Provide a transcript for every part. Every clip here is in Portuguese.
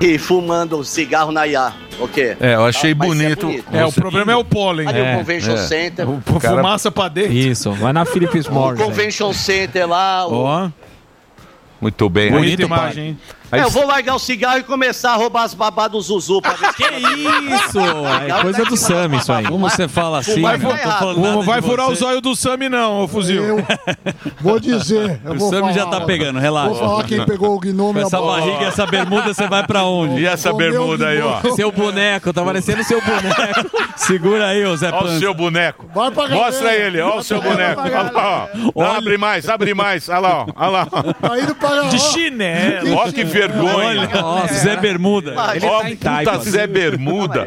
E fumando cigarro na IA, o quê? Eu achei bonito. O problema é o pólen. Ali o Convention Center. Fumaça pra dentro. Isso, vai na Philips Morris. O Convention Center lá. Muito bem. Bonita imagem, hein? Eu vou largar o cigarro e começar a roubar as babás do Zuzu pra ver Que isso? É coisa do Sam isso aí. Como você fala assim? Não vai furar o zóio do Sam não, ô fuzil. Eu vou dizer. O Sam já tá pegando, relaxa. Vou falar quem pegou o gnomo e a essa barriga e essa bermuda, você vai pra onde? E essa bermuda aí, ó? Seu boneco, tá parecendo seu boneco. Segura aí, ô Zé Pança. Olha o seu boneco. Vai pra Mostra ele, olha o seu boneco. Olha lá, ó. Abre mais, abre mais. Olha lá, ó. Olha lá. Tá indo para De chinelo. Olha que vergonha. Nossa, Zé Bermuda. Ele tá em puta Zé Bermuda.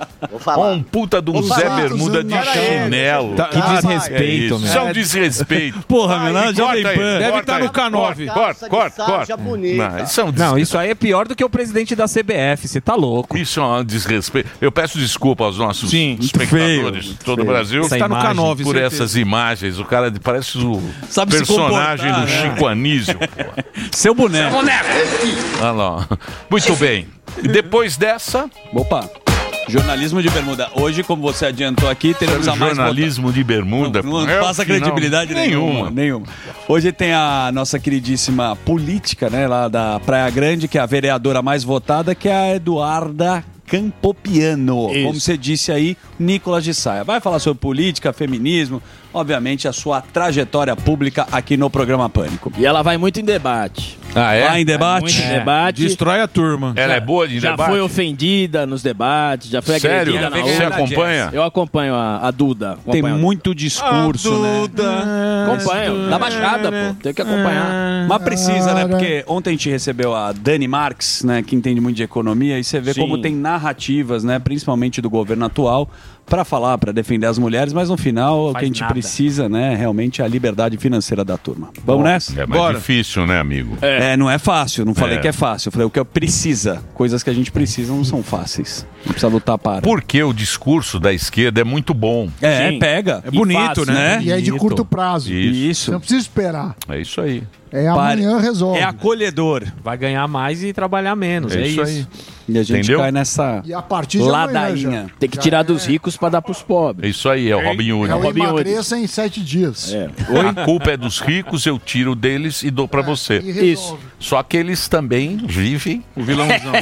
Ó, um puta de um Zé Bermuda de chinelo. Que desrespeito, meu. Isso é um desrespeito. Porra, meu, não, Jovem Pan. Deve estar no K9. Corta. Não, isso é um Não, isso aí é pior do que o presidente da CBF, você tá louco. Isso é um desrespeito. Eu peço desculpa aos nossos espectadores de todo o Brasil Está no K9, por certeza. essas imagens. O cara parece o Sabe se personagem comportar, do né? Chico Anísio. Seu boneco. Olha lá. Muito bem. E depois dessa... Opa. Jornalismo de bermuda. Hoje, como você adiantou aqui, teremos a mais jornalismo de bermuda. Não passa credibilidade nenhuma. Hoje tem a nossa queridíssima política, né, lá da Praia Grande, que é a vereadora mais votada, que é a Eduarda Campopiano. Isso. Como você disse aí, Nicolas de Saia. Vai falar sobre política, feminismo, obviamente a sua trajetória pública aqui no programa Pânico. E ela vai muito em debate. Ah, é? Vai em debate? Muito em debate. Destrói a turma. Ela é boa de Já debate? foi ofendida nos debates, já foi Sério? agredida na Você outra. acompanha? Eu acompanho a Duda. Tem Acompanho. muito discurso, né? Acompanho. Da Baixada, pô. Tem que acompanhar. Mas precisa, né? Porque ontem a gente recebeu a Dani Marques, né? Que entende muito de economia, e você vê como tem narrativas, né? Principalmente do governo atual, para falar, para defender as mulheres, mas no final o que a gente precisa, né? Realmente é a liberdade financeira da turma. Vamos nessa? É mais difícil, né, amigo? Não é fácil. Não falei que é fácil. Eu falei o que precisa. Coisas que a gente precisa não são fáceis. Não precisa lutar para. Porque o discurso da esquerda é muito bom. Pega. É bonito, fácil, né? E é de curto prazo. Isso. Você não precisa esperar. É isso aí. É amanhã resolve. É acolhedor. Vai ganhar mais e trabalhar menos. É isso aí. E a gente Entendeu? cai nessa E a partir de amanhã já. ladainha. Tem que tirar dos ricos pra dar pros É pobres. isso aí, é o Robin Hood. É o Robin Hood. emagreça em 7 dias. A culpa é dos ricos, eu tiro deles e dou pra você. E resolve. Isso. Só que eles também vivem o vilãozão.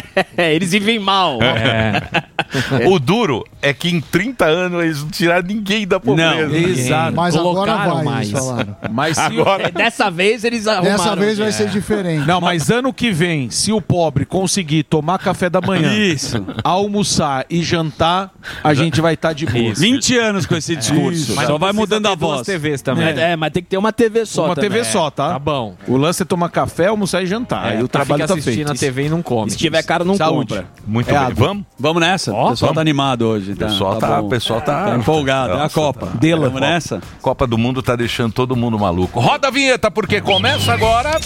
Eles vivem mal. O duro é que em 30 anos eles não tiraram ninguém da pobreza. Exato. Mas agora Colocaram vai, mais. eles falaram. Mas se Agora, Dessa vez eles arrumaram. Dessa vez vai ser diferente. Não, mas ano que vem, se o pobre conseguir tomar café da manhã, almoçar e jantar, a gente vai estar de boa. 20 anos com esse discurso. Mas Só não vai precisa mudando ter a duas voz. TVs também. Mas tem que ter uma TV só Uma também. TV só, tá? Tá bom. O lance é tomar café, almoçar e jantar. Aí o trabalho fica tá assistindo feito. a TV e não come. Se tiver caro, não Saúde. compra. muito É bem. água. Vamos? Vamos nessa? O pessoal tá animado hoje. O pessoal tá empolgado. É a Nossa, Copa. Vamos nessa? Copa do Mundo tá deixando todo mundo maluco. Roda a vinheta, porque começa agora.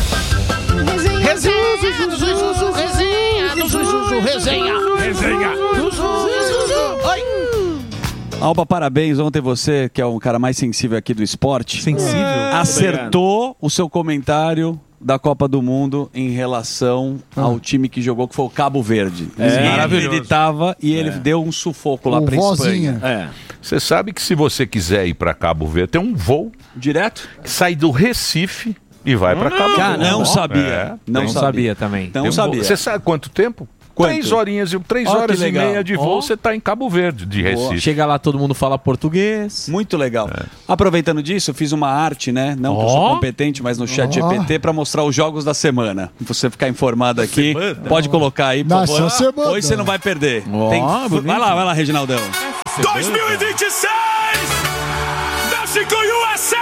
Alba, parabéns. Ontem você, que é um cara mais sensível aqui do esporte, acertou o seu comentário da Copa do Mundo em relação ao time que jogou, que foi o Cabo Verde. Maravilhoso. Ele tava e ele deu um sufoco lá Com pra vozinha. Espanha. Você sabe que se você quiser ir pra Cabo Verde, tem um voo Direto? que sai do Recife e vai pra Cabo Cara, Verde. não sabia. É, Não sabia também. Não Tem um voo. sabia. Você sabe quanto tempo? Quanto? 3 horinhas, 3 Ó, que horas e legal. meia de voo, você tá em Cabo Verde, de Recife. Chega lá, todo mundo fala português. Muito legal. Aproveitando disso, eu fiz uma arte, né? Não que eu sou competente, mas no chat GPT para mostrar os jogos da semana. Pra você ficar informado aqui. Pode colocar aí, por favor. Nessa semana. Hoje você não vai perder. Vai lá, Reginaldão. 2026! México, USA!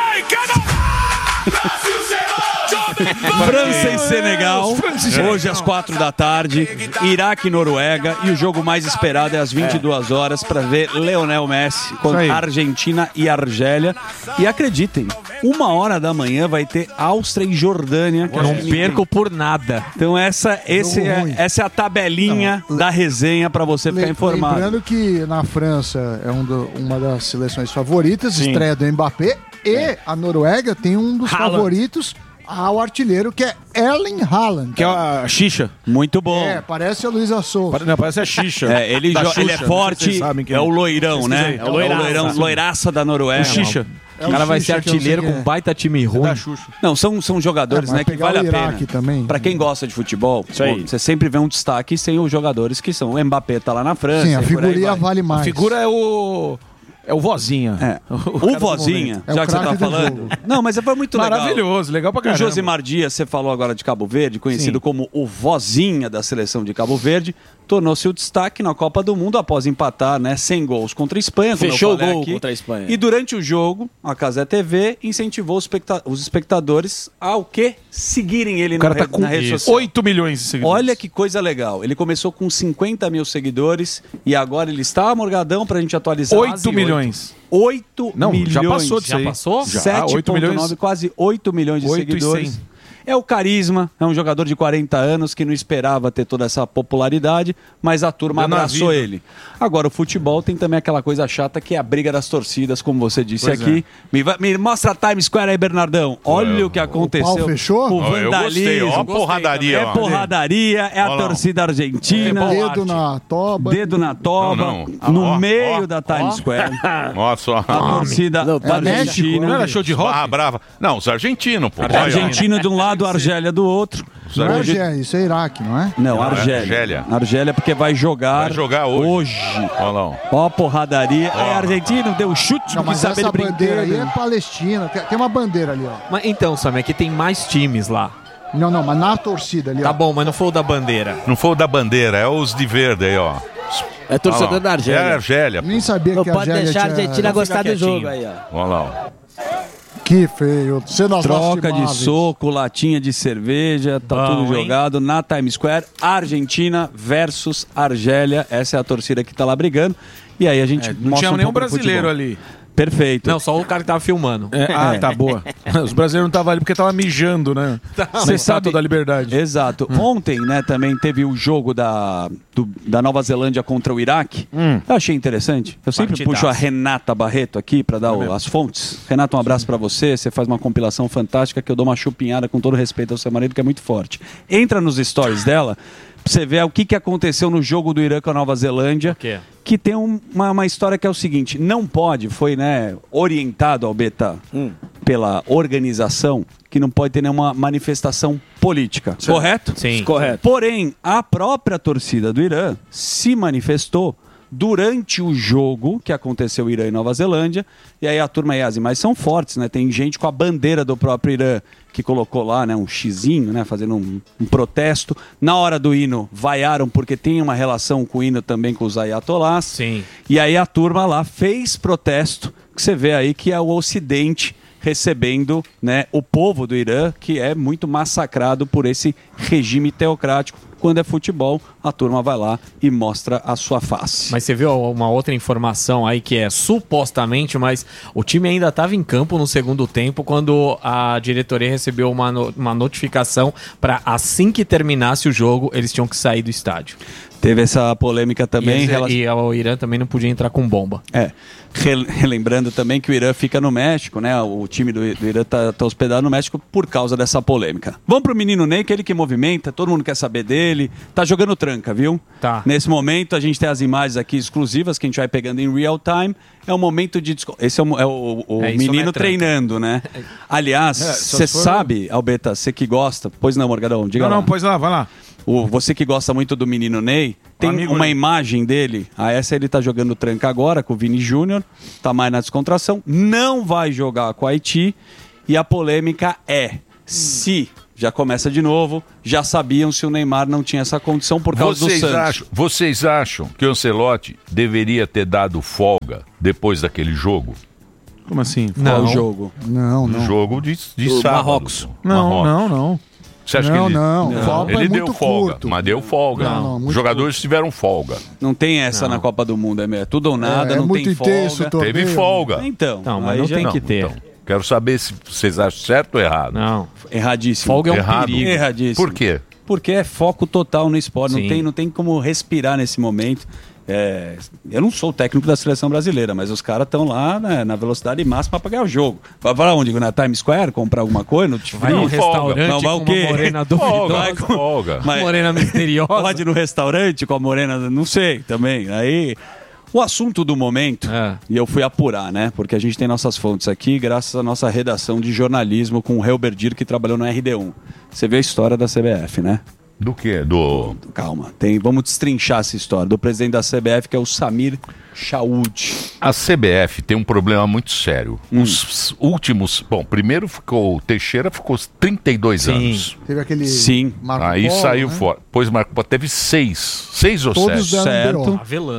França e Senegal, hoje às 4 da tarde, Iraque e Noruega, e o jogo mais esperado é às 22 horas para ver Lionel Messi contra Argentina e Argélia. E acreditem, 1h da manhã vai ter Áustria e Jordânia. Que Não perco por nada. Então essa é a tabelinha da resenha para você ficar informado. Lembrando que na França é uma das seleções favoritas, estreia do Mbappé, e a Noruega tem um dos favoritos, ao artilheiro, que é Erling Haaland. Que é a Xixa. Muito bom. Parece a Luísa Souza. Não, parece a Xixa. Ele é forte, é o loirão, né? É o loirão, loiraça da Noruega. O Xixa. O cara vai ser artilheiro com um baita time ruim. Não, são jogadores, né, que vale a pena. Também. Pra quem gosta de futebol, você sempre vê um destaque sem os jogadores que são. O Mbappé tá lá na França. Sim, a figurinha vale mais. A figura é o Vozinha. O Vozinha, já que você tá falando. Não, mas foi muito legal. Maravilhoso, legal pra caramba. O Josimar Dias, você falou agora de Cabo Verde, conhecido como o Vozinha da seleção de Cabo Verde, tornou-se o destaque na Copa do Mundo após empatar, né, 100 gols contra a Espanha. Fechou o gol contra a Espanha. E durante o jogo, a Cazé TV incentivou os espectadores ao quê? Seguirem ele na rede social. 8 milhões de seguidores. Olha que coisa legal. Ele começou com 50 mil seguidores e agora ele está morgadão pra gente atualizar. 8 milhões. 8 milhões. Já passou disso aí. Já passou? 7,9, quase 8 milhões de seguidores. É o carisma, é um jogador de 40 anos que não esperava ter toda essa popularidade, mas a turma abraçou ele. Agora, o futebol tem também aquela coisa chata que é a briga das torcidas, como você disse aqui. Me mostra a Times Square aí, Bernardão. Olha o que aconteceu. O pau fechou? O vandalismo. Ó a porradaria. É porradaria, é a torcida argentina. Dedo na toba. Dedo na toba, no meio da Times Square. Olha só. A torcida argentina. Não era show de rock? Barra Brava. Não, os argentinos, pô. Argentina de um lado, Argélia do outro. Não é Argélia, isso é Iraque, não é? Não, Argélia. Argélia porque vai jogar hoje. Olha lá. Ó a porradaria. É argentino, deu chute, não quis saber de bandeira aí é Palestina. Tem uma bandeira ali, ó. Mas então, Sam, é que tem mais times lá. Não, mas na torcida ali, ó. Tá bom, mas não foi o da bandeira. Não foi o da bandeira, é os de verde aí, ó. É torcedor da Argélia. É a Argélia. Nem sabia que a Argélia pode deixar a Argentina gostar do jogo aí, ó. Olha lá, ó. Que feio. Troca de soco, latinha de cerveja, tá tudo jogado na Times Square. Argentina versus Argélia. Essa é a torcida que tá lá brigando. E aí a gente não tinha nenhum brasileiro ali. Perfeito. Não, só o cara que tava filmando. Tá boa. Os brasileiros não estavam ali porque estavam mijando, né? Você sabe da liberdade. Exato. Ontem, né, também teve o jogo da Nova Zelândia contra o Iraque. Eu achei interessante. Eu sempre puxo a Renata Barreto aqui para dar as fontes. Renata, um abraço para você. Você faz uma compilação fantástica que eu dou uma chupinhada com todo respeito ao seu marido, que é muito forte. Entra nos stories dela pra você ver o que aconteceu no jogo do Irã com a Nova Zelândia. Que tem uma história que é o seguinte: não pode, foi, né, orientado ao Beta pela organização, que não pode ter nenhuma manifestação política. Certo. Correto? Sim. Correto. Porém, a própria torcida do Irã se manifestou durante o jogo que aconteceu Irã e Nova Zelândia. E aí a turma e as imagens são fortes, né? Tem gente com a bandeira do próprio Irã que colocou lá, né, um xizinho, né, fazendo um protesto. Na hora do hino, vaiaram porque tem uma relação com o hino também com os ayatolás. Sim. E aí a turma lá fez protesto, que você vê aí que é o Ocidente recebendo, né, o povo do Irã, que é muito massacrado por esse regime teocrático. Quando é futebol, a turma vai lá e mostra a sua face. Mas você viu uma outra informação aí que é supostamente, mas o time ainda estava em campo no segundo tempo quando a diretoria recebeu uma notificação para assim que terminasse o jogo, eles tinham que sair do estádio. Teve essa polêmica também. E o Irã também não podia entrar com bomba. Relembrando também que o Irã fica no México, né? O time do Irã tá hospedado no México por causa dessa polêmica. Vamos pro menino Ney, que é ele que movimenta, todo mundo quer saber dele. Tá jogando tranca, viu? Tá. Nesse momento a gente tem as imagens aqui exclusivas que a gente vai pegando em real time. É um momento de... Esse é o menino treinando, né? Aliás, você sabe, Albeta, você que gosta... Pois não, Morgadão, diga lá. Não, pois lá, vai lá. Você que gosta muito do menino Ney, tem uma imagem dele. Essa ele tá jogando tranca agora com o Vini Júnior, tá mais na descontração, não vai jogar com o Haiti. E a polêmica é se, já começa de novo, já sabiam se o Neymar não tinha essa condição por causa do Santos. Vocês acham que o Ancelotti deveria ter dado folga depois daquele jogo? Como assim? Não, o jogo. Não. O jogo de sábado. Marrocos. Não. Você acha que ele... Folga ele é deu muito folga, curto. mas deu folga. Os jogadores tiveram folga. Não tem essa na Copa do Mundo, é tudo ou nada, não tem folga. Teve folga. Então, mas não tem que ter. Então, quero saber se vocês acham certo ou errado. Não. Erradíssimo. Folga é um perigo. Erradíssimo. Por quê? Porque é foco total no esporte. Não tem como respirar nesse momento. Eu não sou o técnico da seleção brasileira, mas os caras estão lá, né, na velocidade máxima para ganhar o jogo. Vai para onde? Na Times Square comprar alguma coisa? Vai num restaurante não, vai com uma morena duvidosa. Folga. Morena misteriosa. Pode ir no restaurante com a morena, não sei também. Aí, o assunto do momento, e eu fui apurar, né? Porque a gente tem nossas fontes aqui, graças à nossa redação de jornalismo com o Helber Dir, que trabalhou no RD1. Você vê a história da CBF, né? Do quê? Calma, vamos destrinchar essa história. Do presidente da CBF, que é o Samir Chaoud. A CBF tem um problema muito sério. Os últimos... Bom, primeiro o Teixeira ficou 32 anos. Teve aquele Marco Aí Polo, saiu fora. Pois Marco Polo teve 6 ou 7. Certo.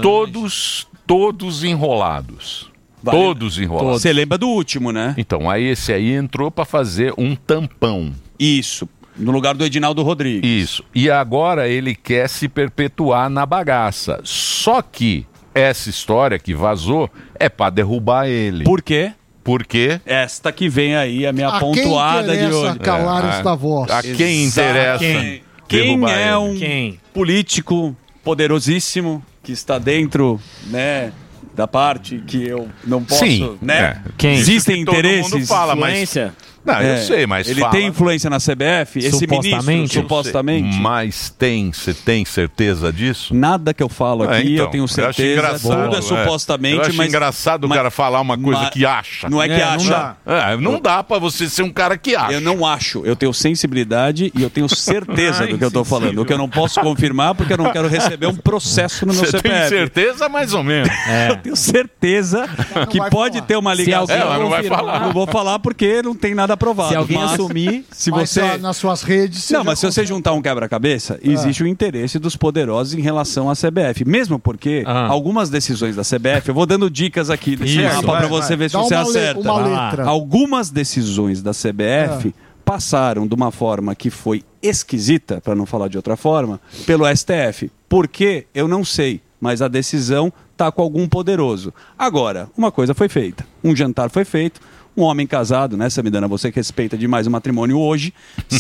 Todos enrolados. Todos enrolados. Você lembra do último, né? Então, aí esse aí entrou para fazer um tampão. Isso. No lugar do Edinaldo Rodrigues. Isso. E agora ele quer se perpetuar na bagaça. Só que essa história que vazou é para derrubar ele. Por quê? Porque esta que vem aí, a minha pontuada de hoje. Calar esta voz. A quem interessa? Quem é um político poderosíssimo que está dentro, né, da parte que eu não posso, né? Quem? Existem interesses. Todo mundo fala, mas... Não, eu sei, mas ele tem influência na CBF? Esse ministro, supostamente? Mas você tem certeza disso? Nada que eu falo aqui, eu tenho certeza. Tudo é supostamente, eu acho engraçado o cara falar uma coisa que acha. Não é que acha. Não dá pra você ser um cara que acha. Eu não acho. Eu tenho sensibilidade e eu tenho certeza do que eu tô falando. O que eu não posso confirmar porque eu não quero receber um processo no meu CPF. Você tem certeza, mais ou menos. Eu tenho certeza que pode ter uma ligação. Não vai falar. Não vou falar porque não tem nada aprovado. Se alguém assumir, se você nas suas redes. Não, mas se você juntar um quebra-cabeça, existe o interesse dos poderosos em relação à CBF. Mesmo porque algumas decisões da CBF, eu vou dando dicas aqui desse mapa para você ver se você acerta. Algumas decisões da CBF passaram de uma forma que foi esquisita, para não falar de outra forma, pelo STF. Por quê? Eu não sei, mas a decisão está com algum poderoso. Agora, uma coisa foi feita, um jantar foi feito. Um homem casado, né, Samidana? Você que respeita demais o matrimônio hoje.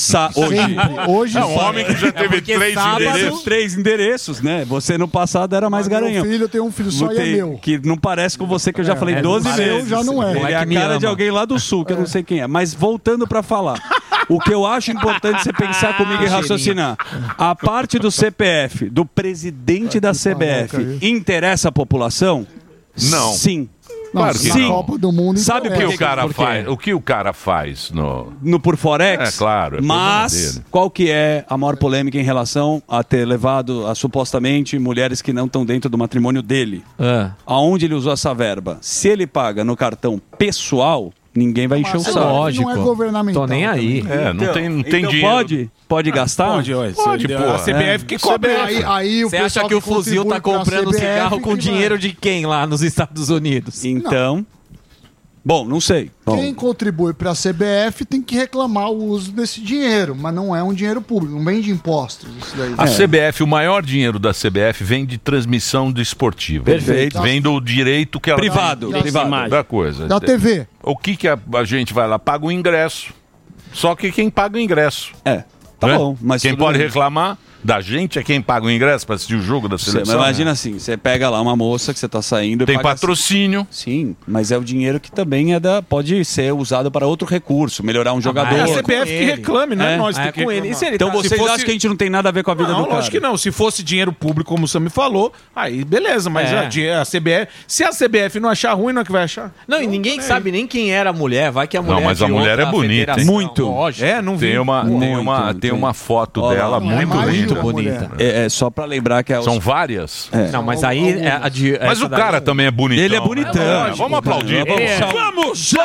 Hoje é um homem que já teve 3 endereços. 3 endereços, né? Você no passado era mais garanhão. Meu filho tem um filho só e é meu. Que não parece com você, que eu já falei 12 vezes. Já não é. Ele é a cara de alguém lá do sul, que eu não sei quem é. Mas voltando para falar. O que eu acho importante você pensar comigo e raciocinar. A parte do CPF, do presidente da CBF, interessa a população? Não. Sim. Claro que sim. Copa do Mundo. Sabe o que o cara faz? O que o cara faz no por Forex? É claro. Mas qual que é a maior polêmica em relação a ter levado a supostamente mulheres que não estão dentro do matrimônio dele? Aonde ele usou essa verba? Se ele paga no cartão pessoal, ninguém vai encher o saco. Lógico. Não é governamental. Tô nem aí. Não tem então dinheiro. Pode gastar? Pode, pô. A CBF que cobra. Aí você acha que o fuzil tá comprando cigarro com dinheiro de quem lá nos Estados Unidos? Então... Bom, não sei. Quem contribui para a CBF tem que reclamar o uso desse dinheiro, mas não é um dinheiro público, não vem de impostos. Isso daí. A CBF, o maior dinheiro da CBF vem de transmissão desportiva. Perfeito. Vem do direito que ela privado da coisa. Da TV. O que a gente vai lá? Paga o ingresso. Só que quem paga o ingresso. Tá bom. Mas quem pode reclamar da gente é quem paga o ingresso para assistir o jogo da seleção. Mas imagina assim, você pega lá uma moça que você tá saindo... Tem patrocínio. Sim, mas é o dinheiro que também pode ser usado para outro recurso, melhorar um jogador. É a CBF que reclame, né? Nós tem que reclamar. Então vocês acham que a gente não tem nada a ver com a vida do cara? Não, acho que não. Se fosse dinheiro público, como o Sam me falou, aí beleza, mas a CBF... Se a CBF não achar ruim, não é que vai achar? Não, e ninguém sabe nem quem era a mulher. Vai que a mulher... Não, mas a mulher é bonita. Muito. Não vi. Tem uma foto dela muito bonita. Só pra lembrar que são várias. Não, mas aí mas o cara também é bonitão. Ele é bonitão. Vamos aplaudir. Vamos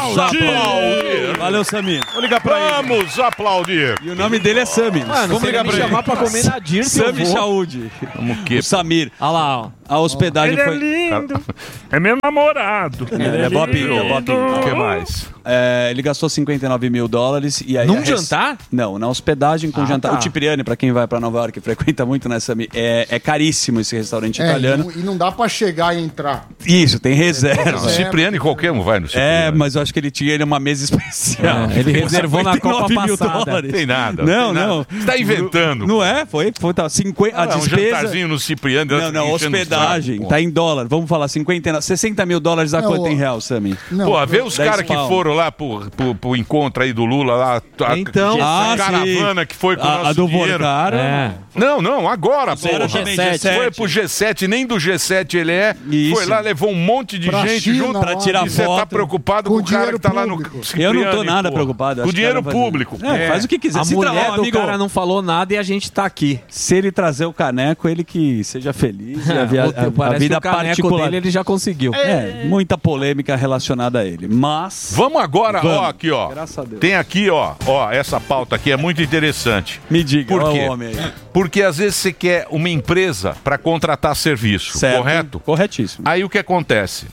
aplaudir. Valeu, Samir. Vamos ligar pra ele. Vamos aplaudir. E o nome dele é Sami. Mano, vamos ligar pra ele. Chamar pra comer na Dirce. Sami Chaoud. O Samir. Olha lá, ó. A hospedagem foi... lindo. É meu namorado. É Bobinho. O que mais? Ele gastou $59 mil e aí... Num jantar? Não, na hospedagem com jantar. O Cipriani, pra quem vai pra Nova York, frequenta muito nessa... É caríssimo esse restaurante italiano. E não dá pra chegar e entrar. Isso, tem reserva. O Cipriani, qualquer um vai no Cipriani. Mas eu acho que ele tinha uma mesa especial. Ele reservou na Copa passada. Não tem nada. Não. Você tá inventando. Não é? Foi 50... A despesa... Um jantarzinho no Cipriani. Não, hospedagem hospedagem, tá em dólar. Vamos falar, 60 mil dólares a quanto em real, Sami? Pô, vê os caras que foram lá pro encontro aí do Lula lá. Então, a caravana que foi com o nosso do dinheiro. Volcaro. Não, agora, pô. Era G7. Foi pro G7, nem do G7 ele é. Isso. Foi lá, levou um monte de gente China, junto. pra tirar e você foto. tá preocupado com o cara que tá lá no... Eu não tô nada preocupado. Com dinheiro público. Faz o que quiser. A mulher do cara não falou nada e a gente tá aqui. Se ele trazer o caneco, ele que seja feliz. E a Parece vida que o caneco particular dele ele já conseguiu. muita polêmica relacionada a ele. Mas... Vamos agora, Vamos. ó, aqui, ó. Graças a Deus. Tem aqui, ó, essa pauta aqui é muito interessante. Me diga, Por ó quê? o homem aí. Porque às vezes você quer uma empresa para contratar serviço, Certo. correto? Corretíssimo. Aí o que acontece?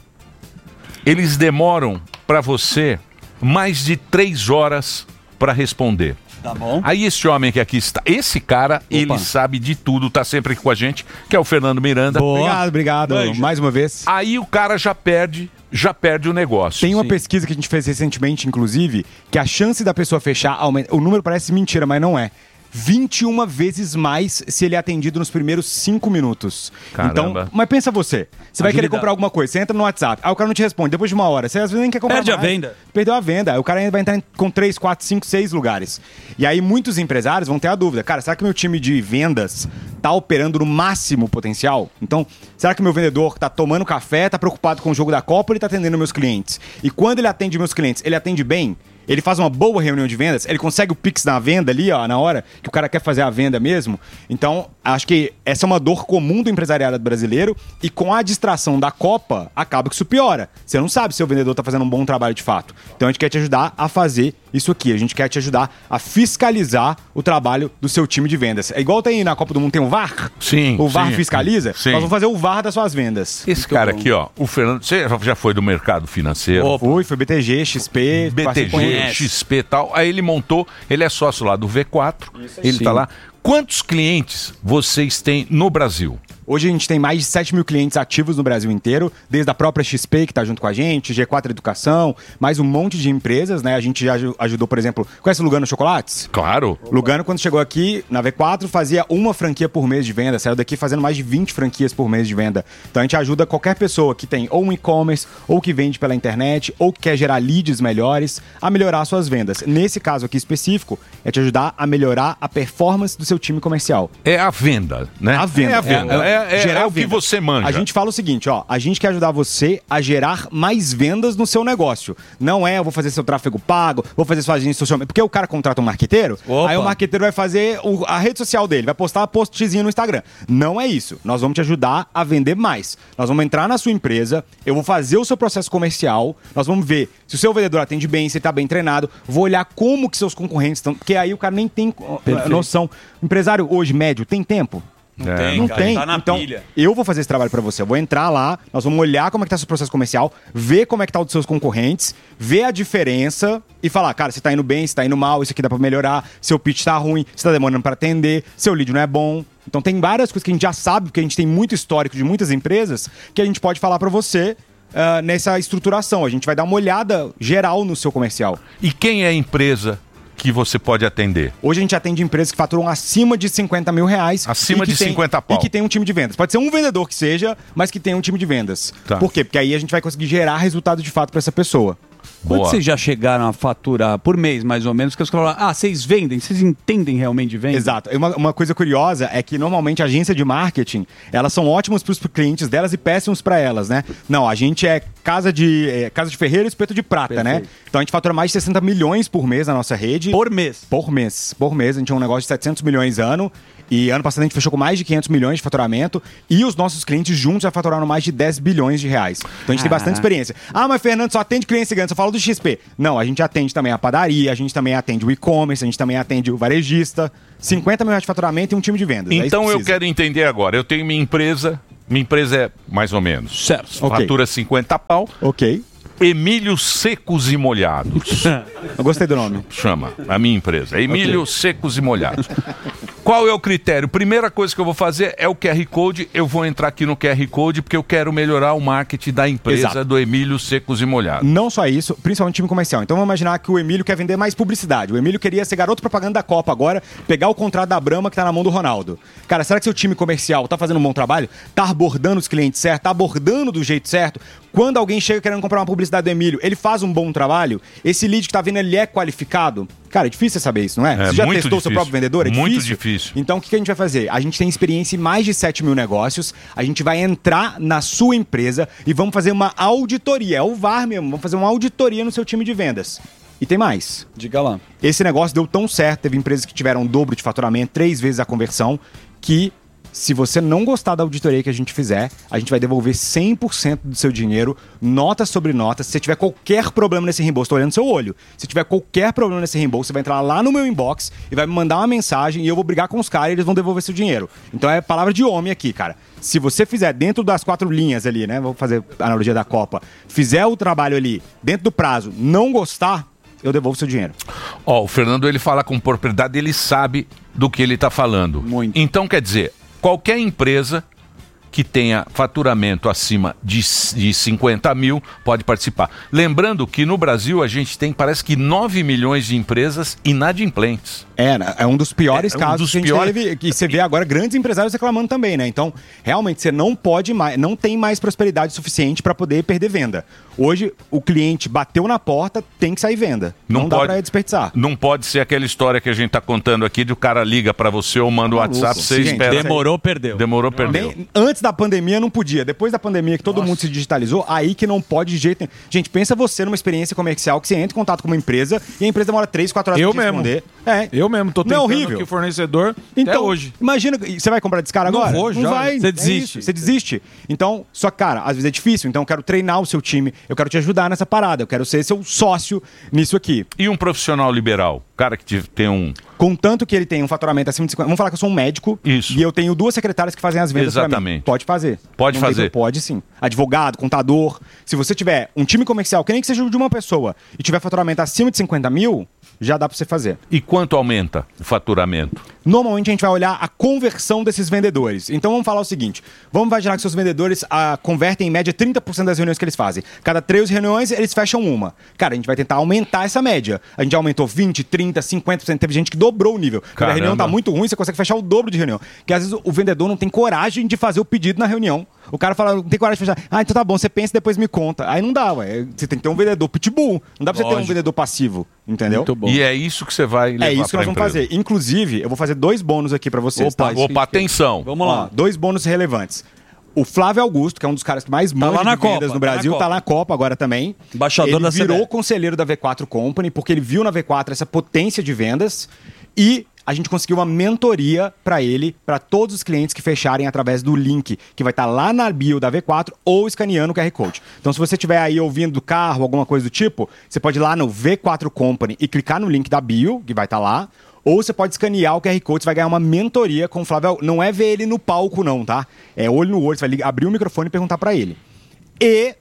Eles demoram para você mais de 3 horas para responder. Tá bom. Aí esse homem que aqui está, esse cara, ele sabe de tudo, tá sempre aqui com a gente, que é o Fernando Miranda. Obrigado. Mais uma vez. Aí o cara já perde o negócio. Tem uma pesquisa que a gente fez recentemente, inclusive, que a chance da pessoa fechar aumenta. O número parece mentira, mas não é. 21 vezes mais se ele é atendido nos primeiros 5 minutos. Caramba. Então, mas pensa você. Você vai querer Agilidade. comprar alguma coisa, você entra no WhatsApp, aí o cara não te responde, depois de 1 hora, você às vezes nem quer comprar Perde a mais. venda. Perdeu a venda. Aí o cara vai entrar com 3, 4, 5, 6 lugares. E aí muitos empresários vão ter a dúvida. Cara, será que meu time de vendas tá operando no máximo potencial? Então, será que meu vendedor tá tomando café, tá preocupado com o jogo da Copa ou ele tá atendendo meus clientes? E quando ele atende meus clientes, ele atende bem? Ele faz uma boa reunião de vendas, ele consegue o Pix na venda ali, ó, na hora que o cara quer fazer a venda mesmo. Então, acho que essa é uma dor comum do empresariado brasileiro e com a distração da Copa, acaba que isso piora. Você não sabe se o vendedor tá fazendo um bom trabalho de fato. Então, a gente quer te ajudar a fazer isso aqui. A gente quer te ajudar a fiscalizar o trabalho do seu time de vendas. É igual tem na Copa do Mundo, tem o VAR? Sim. O VAR sim, fiscaliza? Sim. Nós vamos fazer o VAR das suas vendas. Esse cara aqui, ó, o Fernando, você já foi do mercado financeiro? Foi BTG, XP, BTG, XP e tal. Aí ele montou, ele é sócio lá do V4, ele tá lá. Quantos clientes vocês têm no Brasil? Hoje a gente tem mais de 7 mil clientes ativos no Brasil inteiro, desde a própria XP, que está junto com a gente, G4 Educação, mais um monte de empresas, né? A gente já ajudou, por exemplo, conhece o Lugano Chocolates? Claro. Lugano, quando chegou aqui na V4, fazia 1 franquia por mês de venda, saiu daqui fazendo mais de 20 franquias por mês de venda. Então a gente ajuda qualquer pessoa que tem ou um e-commerce, ou que vende pela internet, ou que quer gerar leads melhores, a melhorar suas vendas. Nesse caso aqui específico, é te ajudar a melhorar a performance do seu time comercial. É a venda, né? A venda. É a venda. É o que você manja. A gente fala o seguinte, ó, a gente quer ajudar você a gerar mais vendas no seu negócio. Não é, eu vou fazer seu tráfego pago, vou fazer sua agência social, porque o cara contrata um marqueteiro, aí o marqueteiro vai fazer a rede social dele, vai postar postzinho no Instagram. Não é isso. Nós vamos te ajudar a vender mais. Nós vamos entrar na sua empresa, eu vou fazer o seu processo comercial, nós vamos ver se o seu vendedor atende bem, se ele tá bem treinado, vou olhar como que seus concorrentes estão, porque aí o cara nem tem noção. O empresário hoje, médio, tem tempo? Não tem. Tá na então, pilha. eu vou fazer esse trabalho pra você. Eu vou entrar lá, nós vamos olhar como é que tá seu processo comercial, ver como é que tá o dos seus concorrentes, ver a diferença e falar, cara, você tá indo bem, você tá indo mal, isso aqui dá pra melhorar, seu pitch tá ruim, você tá demorando pra atender, seu lead não é bom. Então tem várias coisas que a gente já sabe, porque a gente tem muito histórico de muitas empresas, que a gente pode falar pra você nessa estruturação. A gente vai dar uma olhada geral no seu comercial. E quem é a empresa que você pode atender? Hoje a gente atende empresas que faturam acima de 50 mil reais. Acima de 50 pau. E que tem um time de vendas. Pode ser um vendedor que seja, mas que tem um time de vendas. Tá. Por quê? Porque aí a gente vai conseguir gerar resultado de fato para essa pessoa. Quanto vocês já chegaram a faturar por mês, mais ou menos? Que os caras falam, vocês vendem? Vocês entendem realmente de venda? Exato. Uma coisa curiosa é que normalmente a agência de marketing, elas são ótimas para os clientes delas e péssimos para elas, né? Não, a gente é casa de ferreiro e espeto de prata, né? Então a gente fatura mais de 60 milhões por mês na nossa rede. Por mês? Por mês. Por mês. A gente é um negócio de 700 milhões ano. E ano passado a gente fechou com mais de 500 milhões de faturamento e os nossos clientes juntos já faturaram mais de 10 bilhões de reais. Então a gente tem bastante experiência. Mas Fernando, só atende clientes gigantes, só fala do XP. Não, a gente atende também a padaria, a gente também atende o e-commerce, a gente também atende o varejista. 50 milhões de faturamento e um time de vendas. Então eu quero entender agora. Eu tenho minha empresa é mais ou menos. Certo. Fatura 50 pau. Ok. Emílio Secos e Molhados. Eu gostei do nome. Chama a minha empresa. Emílio Secos e Molhados. Qual é o critério? Primeira coisa que eu vou fazer é o QR Code. Eu vou entrar aqui no QR Code porque eu quero melhorar o marketing da empresa Exato. do Emílio Secos e Molhados. Não só isso, principalmente time comercial. Então vamos imaginar que o Emílio quer vender mais publicidade. O Emílio queria ser garoto propaganda da Copa agora, pegar o contrato da Brahma que tá na mão do Ronaldo. Cara, será que seu time comercial tá fazendo um bom trabalho? Tá abordando os clientes certo? Tá abordando do jeito certo? Quando alguém chega querendo comprar uma publicidade do Emílio, ele faz um bom trabalho? Esse lead que tá vindo, ele é qualificado? Cara, é difícil você saber isso, não é? Você já muito testou o seu difícil. próprio vendedor? É Muito difícil? difícil. Então, o que a gente vai fazer? A gente tem experiência em mais de 7 mil negócios, a gente vai entrar na sua empresa e vamos fazer uma auditoria. É o VAR mesmo, vamos fazer uma auditoria no seu time de vendas. E tem mais. Diga lá. Esse negócio deu tão certo, teve empresas que tiveram o dobro de faturamento, 3 vezes a conversão, que se você não gostar da auditoria que a gente fizer, a gente vai devolver 100% do seu dinheiro, nota sobre nota. Se você tiver qualquer problema nesse reembolso, tô olhando no seu olho. Se tiver qualquer problema nesse reembolso, você vai entrar lá no meu inbox e vai me mandar uma mensagem e eu vou brigar com os caras e eles vão devolver seu dinheiro. Então é palavra de homem aqui, cara. Se você fizer dentro das 4 linhas ali, né? Vou fazer a analogia da Copa. Fizer o trabalho ali dentro do prazo, não gostar, eu devolvo seu dinheiro. Ó, o Fernando, ele fala com propriedade, ele sabe do que ele tá falando. Muito. Então, quer dizer, qualquer empresa que tenha faturamento acima de 50 mil pode participar. Lembrando que no Brasil a gente tem, parece que 9 milhões de empresas inadimplentes. É um dos piores É um casos dos que a gente piores- teve, que você vê agora grandes empresários reclamando também, né? Então, realmente, você não pode mais, não tem mais prosperidade suficiente para poder perder venda. Hoje, o cliente bateu na porta, tem que sair venda. Não dá para desperdiçar. Não pode ser aquela história que a gente tá contando aqui de o cara liga para você ou manda o WhatsApp, você Gente, espera. Demorou, perdeu. Demorou, perdeu. Antes da pandemia não podia. Depois da pandemia que todo mundo se digitalizou, aí que não pode de jeito nenhum. Gente, pensa você numa experiência comercial que você entra em contato com uma empresa e a empresa demora 3, 4 horas Eu pra te mesmo. responder. É. Eu mesmo tô Não é tentando horrível? aqui o fornecedor até Então, hoje. imagina, você vai comprar desse cara Não agora? vou, já. Não vai. Você é desiste. isso, você desiste. Então, só que, cara, às vezes é difícil. Então, eu quero treinar o seu time, eu quero te ajudar nessa parada, eu quero ser seu sócio nisso aqui. E um profissional liberal? Cara que tem um... Contanto que ele tenha um faturamento acima de 50... Vamos falar que eu sou um médico Isso. e eu tenho 2 secretárias que fazem as vendas pra mim. Exatamente. Pode fazer. Pode Não tem fazer. Pode sim. Advogado, contador. Se você tiver um time comercial, que nem que seja de uma pessoa, e tiver faturamento acima de 50 mil, já dá pra você fazer. E quanto aumenta o faturamento? Normalmente a gente vai olhar a conversão desses vendedores. Então vamos falar o seguinte: vamos imaginar que seus vendedores convertem em média 30% das reuniões que eles fazem. Cada 3 reuniões eles fecham uma. Cara, a gente vai tentar aumentar essa média. A gente aumentou 20, 30, 50%. Teve gente que dobrou o nível. Quando a Caramba. reunião tá muito ruim, você consegue fechar o dobro de reunião. Porque às vezes o vendedor não tem coragem de fazer o pedido na reunião. O cara fala, não tem coragem de fechar. Ah, então tá bom, você pensa e depois me conta. Aí não dá, ué. Você tem que ter um vendedor pitbull. Não dá pra você ter um vendedor passivo. Entendeu? Muito bom. E é isso que você vai levar É isso que nós pra vamos empresa. fazer. Inclusive, eu vou fazer 2 bônus aqui pra vocês. Opa, tá? Opa, atenção. Vamos lá. 2 bônus relevantes. O Flávio Augusto, que é um dos caras que mais manja lá na de vendas Copa, no tá Brasil, na tá Copa. na Copa agora também. Embaixador ele da virou CBF. conselheiro da V4 Company, porque ele viu na V4 essa potência de vendas e a gente conseguiu uma mentoria pra ele, pra todos os clientes que fecharem através do link que vai estar lá na bio da V4 ou escaneando o QR Code. Então, se você estiver aí ouvindo do carro, alguma coisa do tipo, você pode ir lá no V4 Company e clicar no link da bio, que vai estar lá. Ou você pode escanear o QR Code, você vai ganhar uma mentoria com o Flávio. Não é ver ele no palco, não, tá? É olho no olho, você vai abrir o microfone e perguntar pra ele. E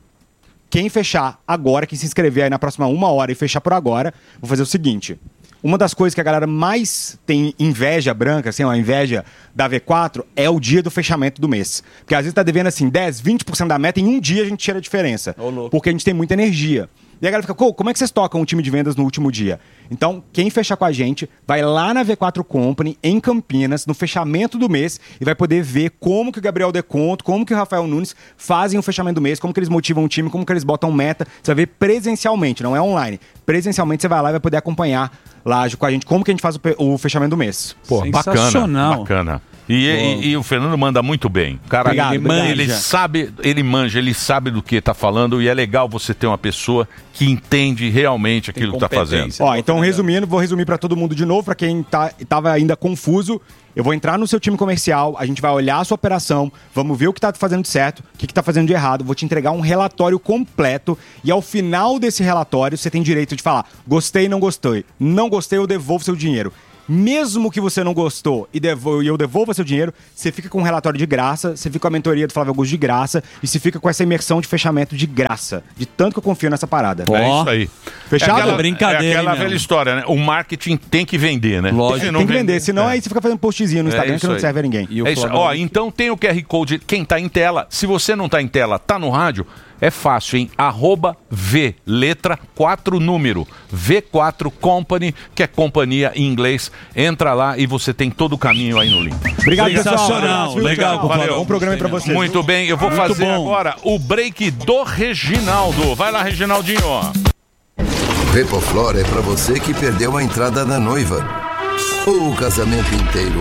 quem fechar agora, quem se inscrever aí na próxima 1 hora e fechar por agora, vou fazer o seguinte. Uma das coisas que a galera mais tem inveja branca, assim, uma inveja da V4, é o dia do fechamento do mês. Porque às vezes tá devendo assim, 10, 20% da meta, em um dia a gente tira a diferença. Porque a gente tem muita energia. E a galera fica, como é que vocês tocam um time de vendas no último dia? Então, quem fechar com a gente, vai lá na V4 Company, em Campinas, no fechamento do mês, e vai poder ver como que o Gabriel Deconto, como que o Rafael Nunes fazem o fechamento do mês, como que eles motivam o time, como que eles botam meta. Você vai ver presencialmente, não é online. Presencialmente você vai lá e vai poder acompanhar lá com a gente como que a gente faz o fechamento do mês. Pô, Sensacional. bacana. E o Fernando manda muito bem. Cara, Obrigado, ele sabe, ele sabe do que tá falando e é legal você ter uma pessoa que entende realmente aquilo que tá fazendo. Ó, então resumindo, vou resumir pra todo mundo de novo, pra quem tava ainda confuso. Eu vou entrar no seu time comercial, a gente vai olhar a sua operação, vamos ver o que tá fazendo de certo, o que tá fazendo de errado, vou te entregar um relatório completo e ao final desse relatório você tem direito de falar: gostei, não gostei. Não gostei, eu devolvo seu dinheiro. mesmo que você não gostou e eu devolva seu dinheiro, você fica com um relatório de graça, você fica com a mentoria do Flávio Augusto de graça e você fica com essa imersão de fechamento de graça. De tanto que eu confio nessa parada. É isso aí. Fechado? É aquela brincadeira, É aquela hein, velha meu? história, né? O marketing tem que vender, né? Lógico, tem que vender, senão aí você fica fazendo postzinho no Instagram que não serve a ninguém. É isso. Ó, então tem o QR Code, quem tá em tela. Se você não tá em tela, tá no rádio, é fácil, hein? @V, letra 4 número, V4 Company, que é companhia em inglês. Entra lá e você tem todo o caminho aí no link. Obrigado, sensacional. pessoal. Legal, valeu. Bom programa aí pra vocês. Muito bem, eu vou Muito fazer bom. agora o break do Reginaldo. Vai lá, Reginaldinho. Repoflor é pra você que perdeu a entrada da noiva ou o casamento inteiro.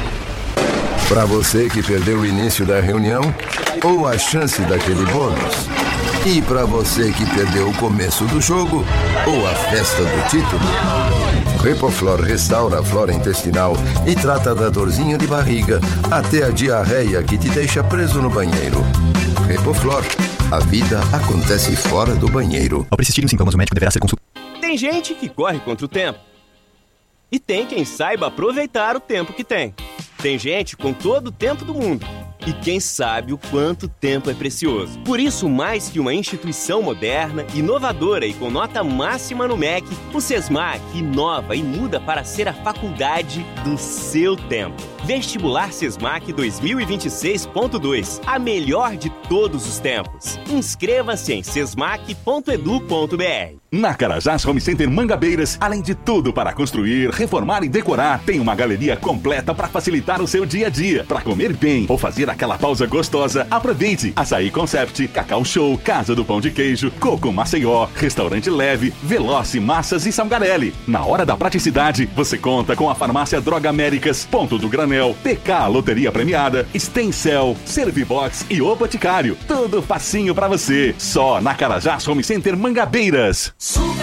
Pra você que perdeu o início da reunião ou a chance daquele bônus. E pra você que perdeu o começo do jogo ou a festa do título. Repoflor restaura a flora intestinal e trata da dorzinha de barriga até a diarreia que te deixa preso no banheiro. Repoflor, a vida acontece fora do banheiro. Ao persistirem os sintomas, o médico deverá ser consultado. Tem gente que corre contra o tempo. E tem quem saiba aproveitar o tempo que tem. Tem gente com todo o tempo do mundo. E quem sabe o quanto tempo é precioso. Por isso, mais que uma instituição moderna, inovadora e com nota máxima no MEC, o SESMAC inova e muda para ser a faculdade do seu tempo. Vestibular SESMAC 2026.2, a melhor de todos os tempos. Inscreva-se em sesmac.edu.br. Na Carajás Home Center Mangabeiras, além de tudo para construir, reformar e decorar, tem uma galeria completa para facilitar o seu dia a dia. Para comer bem ou fazer aquela pausa gostosa, aproveite! Açaí Concept, Cacau Show, Casa do Pão de Queijo, Coco Maceió, Restaurante Leve, Veloce Massas e Salgarelli. Na hora da praticidade, você conta com a farmácia Droga Américas, Ponto do Granel, TK Loteria Premiada, Stencel, Servibox e O Boticário. Tudo facinho para você. Só na Carajás Home Center Mangabeiras.